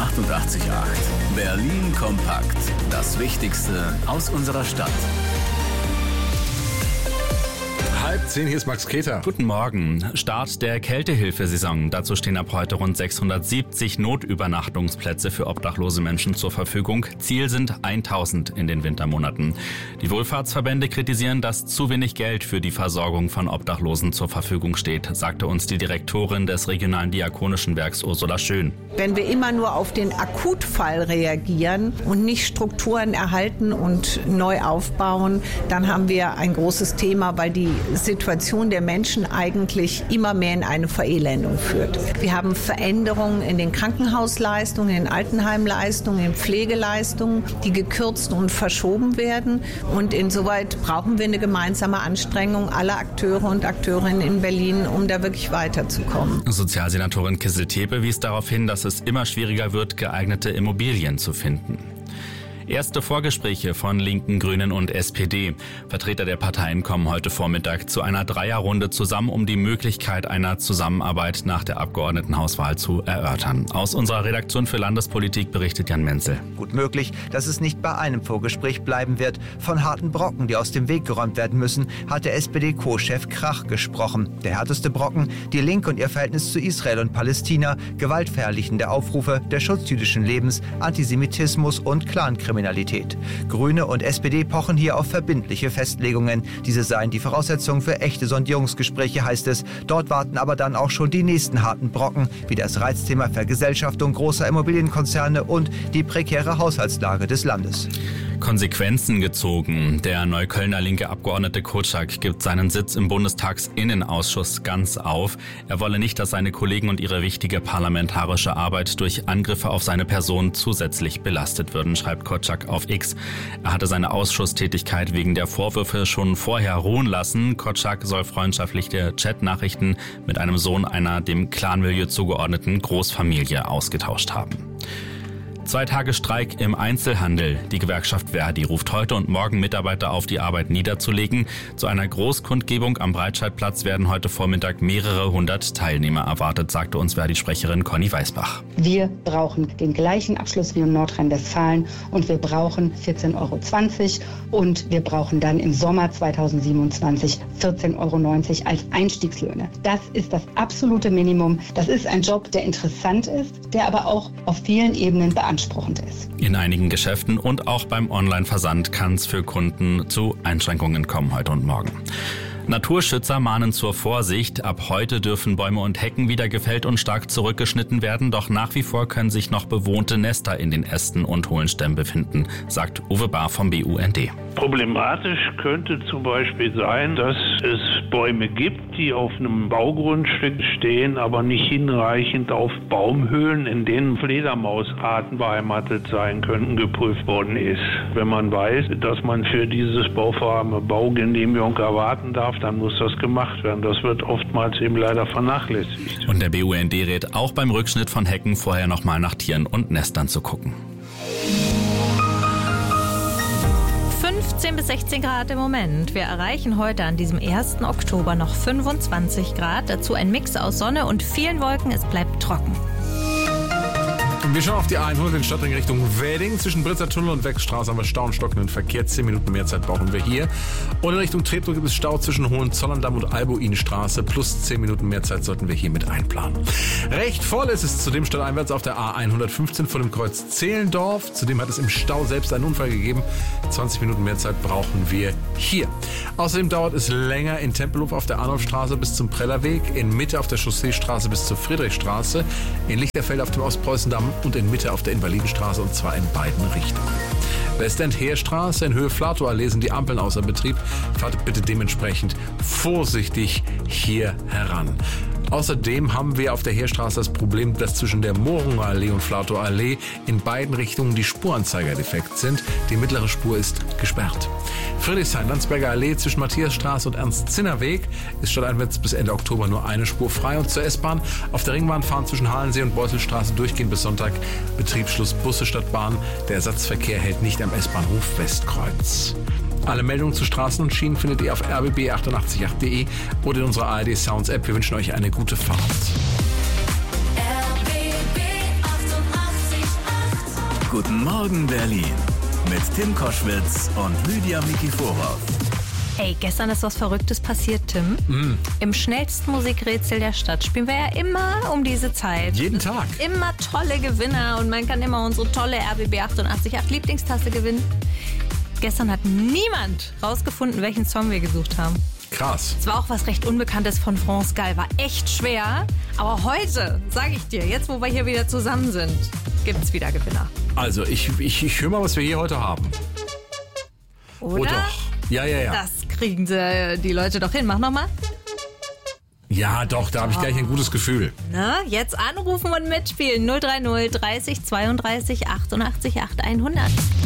88,8. Berlin kompakt. Das Wichtigste aus unserer Stadt. 9:30, hier ist Max Keter. Guten Morgen. Start der Kältehilfesaison. Dazu stehen ab heute rund 670 Notübernachtungsplätze für obdachlose Menschen zur Verfügung. Ziel sind 1000 in den Wintermonaten. Die Wohlfahrtsverbände kritisieren, dass zu wenig Geld für die Versorgung von Obdachlosen zur Verfügung steht, sagte uns die Direktorin des regionalen Diakonischen Werks Ursula Schön. Wenn wir immer nur auf den Akutfall reagieren und nicht Strukturen erhalten und neu aufbauen, dann haben wir ein großes Thema, weil die Situation der Menschen eigentlich immer mehr in eine Verelendung führt. Wir haben Veränderungen in den Krankenhausleistungen, in den Altenheimleistungen, in Pflegeleistungen, die gekürzt und verschoben werden. Und insoweit brauchen wir eine gemeinsame Anstrengung aller Akteure und Akteurinnen in Berlin, um da wirklich weiterzukommen. Sozialsenatorin Kissel-Tepe wies darauf hin, dass es immer schwieriger wird, geeignete Immobilien zu finden. Erste Vorgespräche von Linken, Grünen und SPD. Vertreter der Parteien kommen heute Vormittag zu einer Dreierrunde zusammen, um die Möglichkeit einer Zusammenarbeit nach der Abgeordnetenhauswahl zu erörtern. Aus unserer Redaktion für Landespolitik berichtet Jan Menzel. Gut möglich, dass es nicht bei einem Vorgespräch bleiben wird. Von harten Brocken, die aus dem Weg geräumt werden müssen, hat der SPD-Co-Chef Krach gesprochen. Der härteste Brocken, die Linke und ihr Verhältnis zu Israel und Palästina, gewaltverherrlichende Aufrufe, der Schutz jüdischen Lebens, Antisemitismus und Clankriminalität. Grüne und SPD pochen hier auf verbindliche Festlegungen. Diese seien die Voraussetzung für echte Sondierungsgespräche, heißt es. Dort warten aber dann auch schon die nächsten harten Brocken, wie das Reizthema Vergesellschaftung großer Immobilienkonzerne und die prekäre Haushaltslage des Landes. Konsequenzen gezogen. Der Neuköllner linke Abgeordnete Kotschak gibt seinen Sitz im Bundestagsinnenausschuss ganz auf. Er wolle nicht, dass seine Kollegen und ihre wichtige parlamentarische Arbeit durch Angriffe auf seine Person zusätzlich belastet würden, schreibt Kotschak auf X. Er hatte seine Ausschusstätigkeit wegen der Vorwürfe schon vorher ruhen lassen. Kotschak soll freundschaftliche Chatnachrichten mit einem Sohn einer dem Clanmilieu zugeordneten Großfamilie ausgetauscht haben. 2 Tage Streik im Einzelhandel. Die Gewerkschaft Verdi ruft heute und morgen Mitarbeiter auf, die Arbeit niederzulegen. Zu einer Großkundgebung am Breitscheidplatz werden heute Vormittag mehrere hundert Teilnehmer erwartet, sagte uns Verdi-Sprecherin Conny Weißbach. Wir brauchen den gleichen Abschluss wie in Nordrhein-Westfalen und wir brauchen 14,20 € und wir brauchen dann im Sommer 2027 14,90 € als Einstiegslöhne. Das ist das absolute Minimum. Das ist ein Job, der interessant ist, der aber auch auf vielen Ebenen beanspruchend ist. In einigen Geschäften und auch beim Online-Versand kann es für Kunden zu Einschränkungen kommen heute und morgen. Naturschützer mahnen zur Vorsicht. Ab heute dürfen Bäume und Hecken wieder gefällt und stark zurückgeschnitten werden. Doch nach wie vor können sich noch bewohnte Nester in den Ästen und hohlen Stämmen befinden, sagt Uwe Bahr vom BUND. Problematisch könnte zum Beispiel sein, dass es Bäume gibt, die auf einem Baugrundstück stehen, aber nicht hinreichend auf Baumhöhlen, in denen Fledermausarten beheimatet sein könnten, geprüft worden ist. Wenn man weiß, dass man für dieses Bauvorhaben eine Baugenehmigung erwarten darf, dann muss das gemacht werden. Das wird oftmals eben leider vernachlässigt. Und der BUND rät auch beim Rückschnitt von Hecken vorher nochmal nach Tieren und Nestern zu gucken. 15 bis 16 Grad im Moment. Wir erreichen heute an diesem 1. Oktober noch 25 Grad. Dazu ein Mix aus Sonne und vielen Wolken. Es bleibt trocken. Wir schauen auf die A100 in Stadtring Richtung Wedding. Zwischen Britzer Tunnel und Wechstraße haben wir Stau und stockenden Verkehr. 10 Minuten mehr Zeit brauchen wir hier. Und in Richtung Treptow gibt es Stau zwischen Hohenzollern-Damm und Albuinstraße. Plus 10 Minuten mehr Zeit sollten wir hier mit einplanen. Recht voll ist es zudem stadteinwärts auf der A115 vor dem Kreuz Zehlendorf. Zudem hat es im Stau selbst einen Unfall gegeben. 20 Minuten mehr Zeit brauchen wir hier. Außerdem dauert es länger in Tempelhof auf der Arnulfstraße bis zum Prellerweg, in Mitte auf der Chausseestraße bis zur Friedrichstraße, in Lichterfeld auf dem Ostpreußendamm und in Mitte auf der Invalidenstraße, und zwar in beiden Richtungen. Westend-Heerstraße in Höhe Flatow-Allee sind die Ampeln außer Betrieb. Fahrt bitte dementsprechend vorsichtig hier heran. Außerdem haben wir auf der Heerstraße das Problem, dass zwischen der Mohrunger Allee und Flatow-Allee in beiden Richtungen die Spuranzeiger defekt sind. Die mittlere Spur ist gesperrt. Friedrichshain-Landsberger Allee zwischen Matthiasstraße und Ernst-Zinner-Weg ist stadteinwärts bis Ende Oktober nur eine Spur frei. Und zur S-Bahn auf der Ringbahn fahren zwischen Halensee und Beuselstraße durchgehend bis Sonntag Betriebsschluss Busse statt Bahn. Der Ersatzverkehr hält nicht am S-Bahnhof Westkreuz. Alle Meldungen zu Straßen und Schienen findet ihr auf rbb888.de oder in unserer ARD Sounds App. Wir wünschen euch eine gute Fahrt. RBB 888. Guten Morgen Berlin mit Tim Koschwitz und Lydia Mikiforov. Ey, gestern ist was Verrücktes passiert, Tim. Im schnellsten Musikrätsel der Stadt spielen wir ja immer um diese Zeit. Jeden Tag. Immer tolle Gewinner und man kann immer unsere tolle RBB 888 Lieblingstasse gewinnen. Gestern hat niemand rausgefunden, welchen Song wir gesucht haben. Krass. Es war auch was recht Unbekanntes von France Gall, war echt schwer. Aber heute, sage ich dir, jetzt wo wir hier wieder zusammen sind, gibt's wieder Gewinner. Also ich höre mal, was wir hier heute haben. Oder? Oh doch. Ja. Das kriegen die Leute doch hin. Mach nochmal. Ja, doch, da habe ich gleich ein gutes Gefühl. Na, jetzt anrufen und mitspielen. 030 30 32 88 8 100.